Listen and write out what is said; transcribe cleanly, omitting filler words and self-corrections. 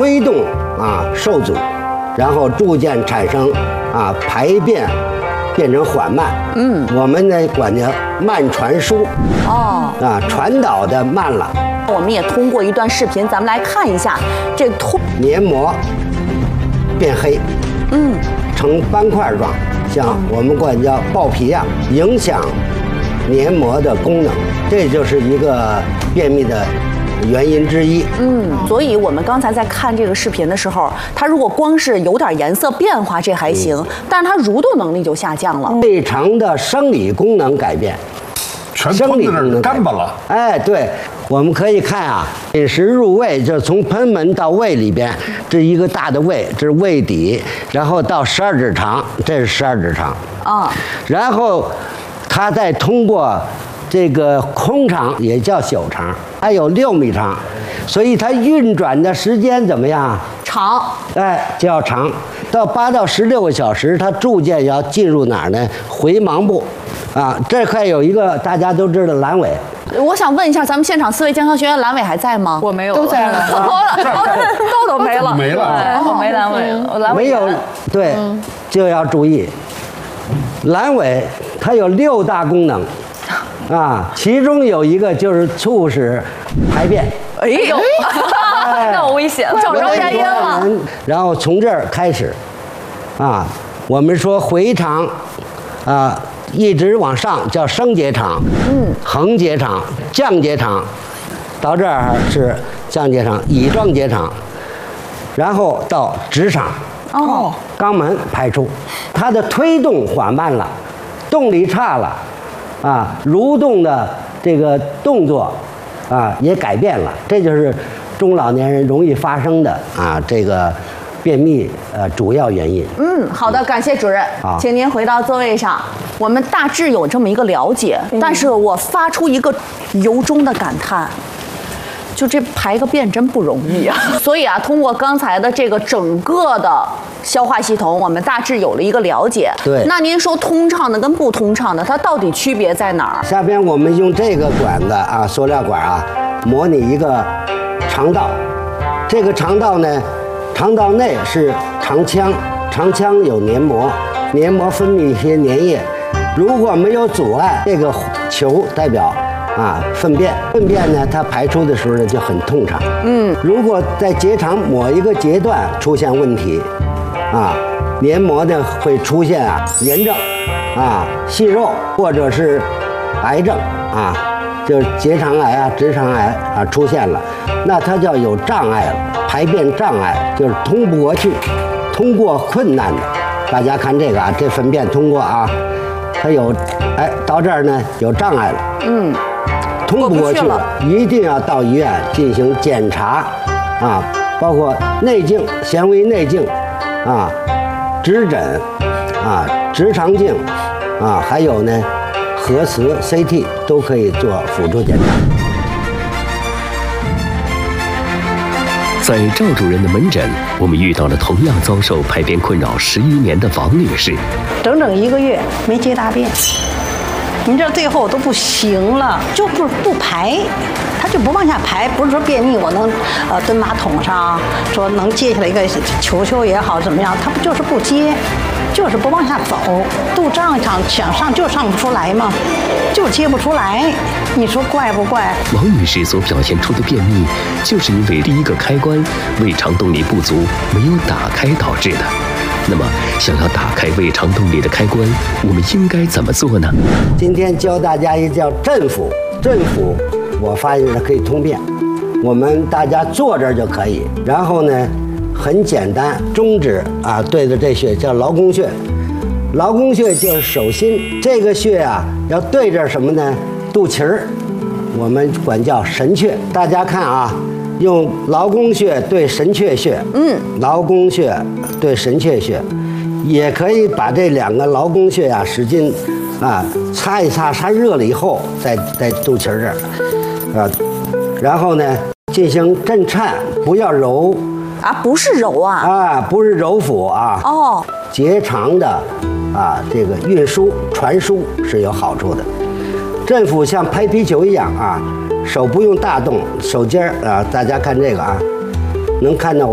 推动受阻，然后逐渐产生排便变成缓慢。我们呢管叫慢传输。传导的慢了。 我们也通过一段视频，咱们来看一下这黏膜变黑，呈斑块状，像我们管叫爆皮样，影响黏膜的功能，这就是一个便秘的原因之一。 所以我们刚才在看这个视频的时候，它如果光是有点颜色变化，这还行，但是它蠕动能力就下降了， 胃肠的生理功能改变， 全吞在那儿干巴了。 哎，对，我们可以看饮食入胃，就是从贲门到胃里边，这一个大的胃，这是胃底，然后到12指肠，这是12指肠然后它再通过这个空肠，也叫小肠，它有6米长，所以它运转的时间怎么样？ 长， 就要长，到8到16个小时，它逐渐要进入哪儿呢？回盲部，这块有一个大家都知道阑尾。 我想问一下，咱们现场4位健康学员阑尾还在吗？ 我没有， 都在了，豆没了， 没了， 我没阑尾，我阑尾没有，对，就要注意，阑尾它有6大功能。其中有一个就是促使排便。 哎呦，那我危险了，找着原因了。 然后从这儿开始，我们说回肠，一直往上叫升结肠，横结肠、降结肠，到这儿是降结肠、乙状结肠，然后到直肠，肛门排出，它的推动缓慢了，动力差了。蠕动的这个动作也改变了，这就是中老年人容易发生的这个便秘主要原因。 好的，感谢主任，请您回到座位上。我们大致有这么一个了解，但是我发出一个由衷的感叹。就这排个便真不容易啊！所以通过刚才的这个整个的消化系统，我们大致有了一个了解。 对， 那您说通畅的跟不通畅的，它到底区别在哪儿？ 下边我们用这个管子塑料管模拟一个肠道。这个肠道呢，肠道内是肠腔，肠腔有黏膜，黏膜分泌一些粘液。如果没有阻碍，这个球代表粪便呢，它排出的时候呢就很通畅。如果在结肠某一个阶段出现问题，黏膜呢会出现炎症，息肉或者是癌症就是结肠癌直肠癌出现了，那它叫有障碍了，排便障碍就是通不过去，通过困难的。大家看这个这粪便通过它有到这儿呢有障碍了，通不过去了，一定要到医院进行检查，包括内镜、纤维内镜，指诊，直肠镜，还有呢，核磁、CT 都可以做辅助检查。 在赵主任的门诊，我们遇到了同样遭受排便困扰11年的王女士， 整整1个月没接大便。你这最后都不行了，就不排，他就不往下排。不是说便秘我能蹲马桶上，说能接下来一个球球也好怎么样，他不就是不接，就是不往下走。肚胀想上就上不出来嘛，就接不出来。你说怪不怪？ 王女士所表现出的便秘，就是因为第一个开关胃肠动力不足没有打开导致的。那么，想要打开胃肠动力的开关，我们应该怎么做呢？ 今天教大家一个叫振腹，振腹，我发现它可以通便。我们大家坐这儿就可以，然后呢，很简单，中指对着这穴叫劳宫穴，劳宫穴就是手心，这个穴要对着什么呢？肚脐儿，我们管叫神阙。大家看用劳宫穴对神阙穴，劳宫穴对神阙穴，也可以把这2个劳宫穴使劲擦一擦，它热了以后，在肚脐这儿，然后呢进行震颤，不要揉不是揉不是揉腹结肠的这个运输传输是有好处的。振腹像拍皮球一样手不用大动，手尖大家看这个能看到。